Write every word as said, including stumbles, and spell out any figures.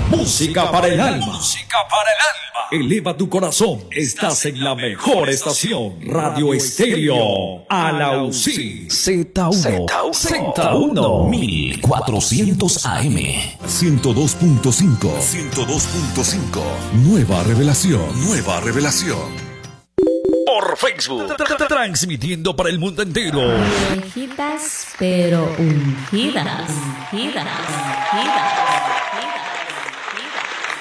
Música para el alma. Música para el alma. Eleva tu corazón. Estás en la mejor estación. Radio Estéreo Alausí. Z uno. Z uno. mil cuatrocientos A M. ciento dos punto cinco. ciento dos punto cinco. Nueva revelación. Nueva revelación. Por Facebook. Tra- tra- Transmitiendo para el mundo entero. Orejitas, pero ungidas, ungidas, ungidas.